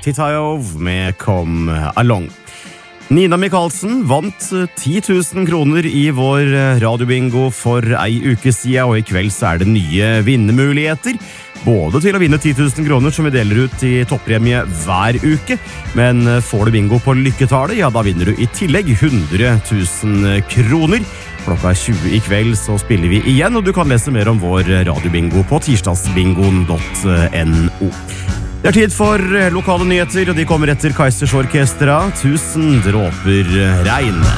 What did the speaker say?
Titayov med Come Along. Nina Michaelsen vant 10 000 kroner i vår radiobingo for ei uke siden, og i kveld så det nye vinnemuligheter. Både til å vinne 10 000 kroner som vi deler ut i toppremie hver uke, men får du bingo på lykketallet, ja da vinner du i tillegg 100 000 kroner. Klokka 20 i kveld så spiller vi igjen, og du kan lese mer om vår radiobingo på tirsdagsbingoen.no. Det tid for lokale nyheter, og de kommer etter Kaizers Orkestra, 1000 dråper regn.